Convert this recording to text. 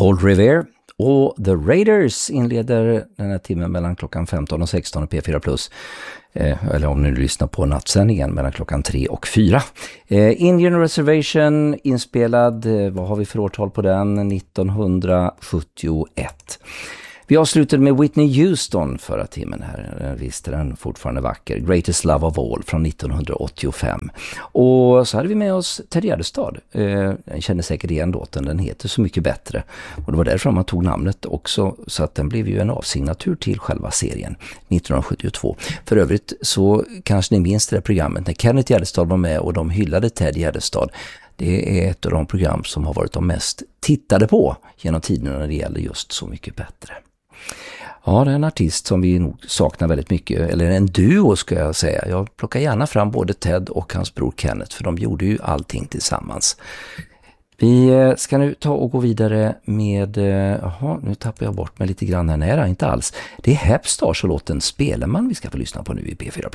Cold River och The Raiders inleder den här timmen mellan klockan 15 och 16 och P4+. Eller om ni lyssnar på nattsändningen mellan klockan 3 och 4. Indian Reservation inspelad, vad har vi för årtal på den? 1971. Vi avslutade med Whitney Houston förra timmen här. Visst är den fortfarande vacker. Greatest Love of All från 1985. Och så hade vi med oss Ted Gärdestad. Jag känner säkert igen låten. Den heter Så mycket bättre. Och det var därför man tog namnet också. Så att den blev ju en avsignatur till själva serien 1972. För övrigt så kanske ni minns det här programmet när Kenneth Gärdestad var med och de hyllade Ted Gärdestad. Det är ett av de program som har varit de mest tittade på genom tiden när det gäller just Så mycket bättre. Ja, det är en artist som vi nog saknar väldigt mycket, eller en duo ska jag säga. Jag plockar gärna fram både Ted och hans bror Kenneth, för de gjorde ju allting tillsammans. Vi ska nu ta och gå vidare med, nu tappar jag bort mig lite grann här nära, inte alls. Det är Hepstars och låten Speleman vi ska få lyssna på nu i P4.